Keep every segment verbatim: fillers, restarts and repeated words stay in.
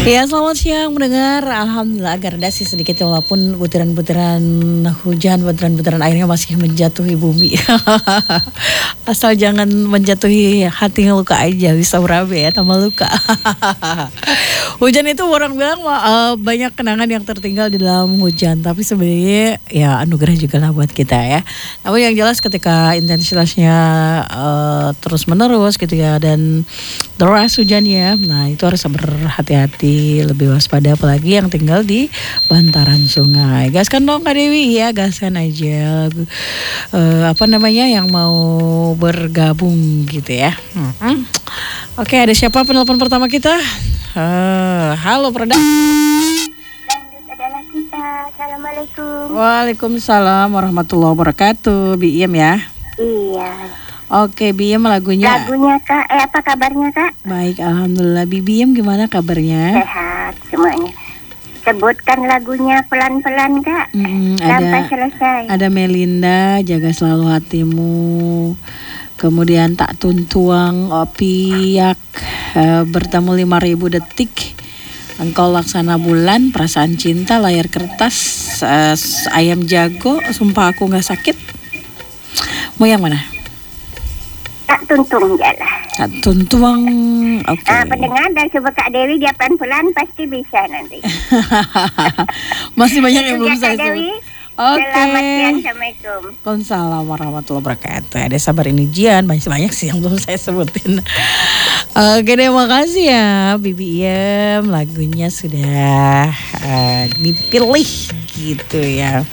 Ya, selamat siang mendengar. Alhamdulillah agak reda sih sedikit walaupun butiran-butiran hujan, butiran-butiran airnya masih menjatuhi bumi. Asal jangan menjatuhi hati luka aja, bisa berabe ya tambah luka. Hujan itu orang bilang uh, banyak kenangan yang tertinggal di dalam hujan, tapi sebenarnya ya anugerah juga lah buat kita ya. Tapi yang jelas ketika intensitasnya uh, terus menerus gitu ya dan deras hujannya, nah itu harus berhati-hati, lebih waspada apalagi yang tinggal di bantaran sungai. Gaskan dong Kak Dewi, ya gaskan aja. Uh, apa namanya yang mau bergabung gitu ya. Hmm. Oke, ada siapa penelpon pertama kita? Uh, halo Perda. Lanjut adalah kita. Assalamualaikum. Waalaikumsalam warahmatullahi wabarakatuh. Bi Iem ya. Iya. Oke, Bi Iem lagunya. Lagunya Kak, eh apa kabarnya Kak? Baik, alhamdulillah. Bi Iem gimana kabarnya? Sehat semuanya. Sebutkan lagunya pelan-pelan Kak. Hmm, sampai ada, selesai. Ada Melinda, Jaga Selalu Hatimu. Kemudian Tak Tuntuang, Opiak, uh, Bertemu lima ribu detik, Engkau Laksana Bulan, Perasaan Cinta, Layar Kertas, uh, Ayam Jago, Sumpah Aku Gak Sakit. Mau yang mana? Tak Tuntung jalah. Tak Tuntuang, oke. Okay. Ah, pendengar dan coba Kak Dewi dia pelan-pelan pasti bisa nanti. Masih banyak yang belum Kak saya Dewi. sebut. Oke. Okay. Selamat siang, assalamualaikum. Waalaikumsalam warahmatullahi wabarakatuh. Ada sabar ini Jian, banyak banyak sih yang belum saya sebutin. Oke deh, makasih ya Bibi Iem. Lagunya sudah uh, dipilih gitu ya.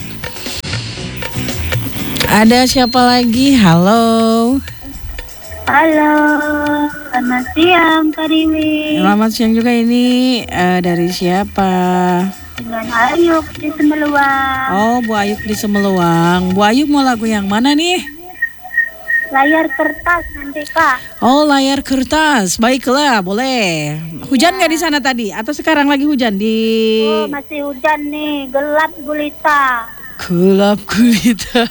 Ada siapa lagi? Halo. Halo, selamat siang Kak Dewi. Selamat siang juga ini uh, dari siapa? Dengan Ayuk di Semeluang. Oh, Bu Ayuk di Semeluang. Bu Ayuk mau lagu yang mana nih? Layar Kertas nanti Kak. Oh, Layar Kertas. Baiklah, boleh. Hujan nggak ya. Di sana tadi? Atau sekarang lagi hujan di? Oh, masih hujan nih, gelap gulita. Gelap gulita.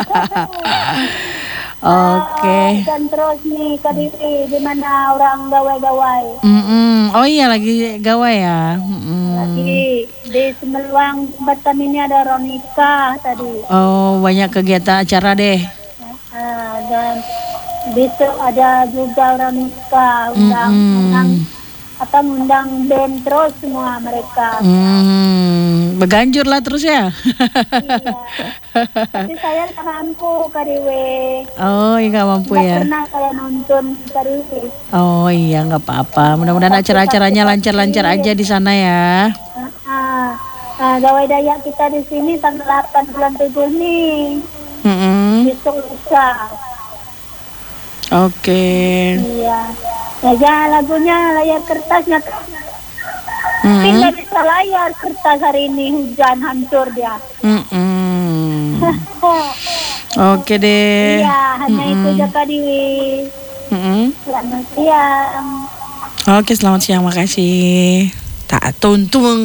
Oke. Okay. Dan terus nih Kak Dewi, di mana orang gawai-gawai? Mm-mm. Oh iya lagi gawai ya. Mm-mm. Lagi di Semeluang tempat kami ini ada Ronika tadi. Oh, banyak kegiatan acara deh. Uh, dan besok ada juga Ronika undang undang atau undang band terus semua mereka. Hmm, berganjur lah terus ya. Iya. Tapi saya nggak mampu Kak Dewi. Oh, iya nggak mampu nggak ya. Pernah saya nonton Kak Dewi. Oh iya nggak apa-apa. Mudah-mudahan acara-acaranya lancar-lancar aja di sana ya. Uh, uh, gawai Dayak kita di sini tanggal delapan bulan tujuh nih. Mm-hmm. Besok lusa. Oke. Okay. Iya. Ya lagunya Layar Kertasnya. Mm-hmm. Tapi nggak bisa layar kertas hari ini, hujan hancur dia. Mm-hmm. Oke deh. Iya, hanya mm-hmm. itu aja Kak Dewi. Mm-hmm. Selamat siang. Oke, selamat siang, makasih. Tak tuntung.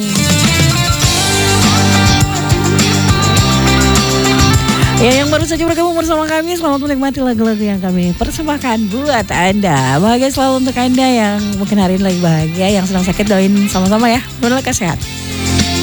Ya, yang baru saja bergabung bersama kami, selamat menikmati lagu-lagu yang kami persembahkan buat Anda. Bahagia selalu untuk Anda yang mungkin hari ini lagi bahagia, yang sedang sakit doain sama-sama ya. Semoga sehat.